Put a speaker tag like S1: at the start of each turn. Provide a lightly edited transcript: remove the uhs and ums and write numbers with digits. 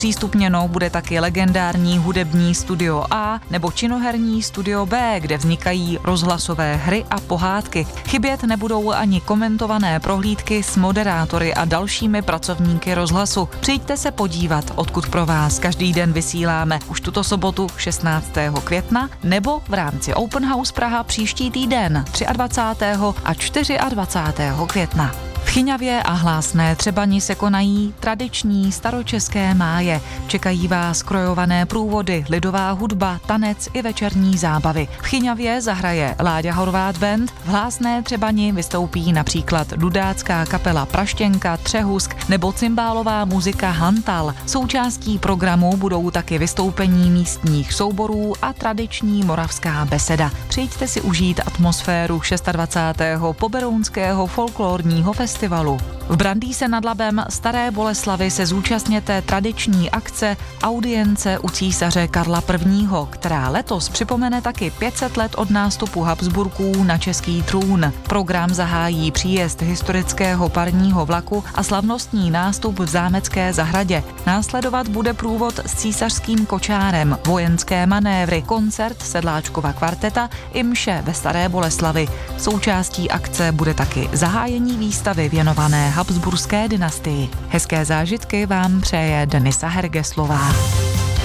S1: Přístupněno bude taky legendární hudební studio A nebo činoherní studio B, kde vznikají rozhlasové hry a pohádky. Chybět nebudou ani komentované prohlídky s moderátory a dalšími pracovníky rozhlasu. Přijďte se podívat, odkud pro vás každý den vysíláme už tuto sobotu 16. května nebo v rámci Open House Praha příští týden 23. a 24. května. V Chyňavě a Hlásné Třebani se konají tradiční staročeské máje. Čekají vás krojované průvody, lidová hudba, tanec i večerní zábavy. V Chyňavě zahraje Láďa Horváth Band, v Hlásné Třebani vystoupí například dudácká kapela Praštěnka, Třehusk nebo cymbálová muzika Hantal. Součástí programu budou taky vystoupení místních souborů a tradiční moravská beseda. Přijďte si užít atmosféru 26. poberounského folklorního festivalu. V Brandýse nad Labem Staré Boleslavi se zúčastněte tradiční akce Audience u císaře Karla I., která letos připomene taky 500 let od nástupu Habsburků na český trůn. Program zahájí příjezd historického parního vlaku a slavnostní nástup v zámecké zahradě. Následovat bude průvod s císařským kočárem, vojenské manévry, koncert Sedláčkova kvarteta i mše ve Staré Boleslavi. Součástí akce bude taky zahájení výstavy věnované habsburské dynastii. Hezké zážitky vám přeje Denisa Hergeslová.